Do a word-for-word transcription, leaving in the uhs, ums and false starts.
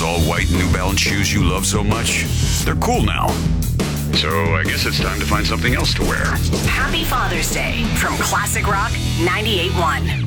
all-white New Balance shoes you love so much? They're cool now. So I guess it's time to find something else to wear. Happy Father's Day from Classic Rock ninety-eight point one.